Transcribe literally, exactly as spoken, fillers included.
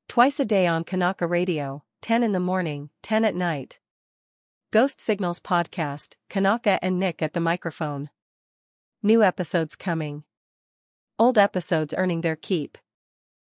Twice a day on Kanaka Radio, ten in the morning, ten at night. Ghost Signals Podcast, Kanaka and Nick at the microphone. New episodes coming. Old episodes earning their keep.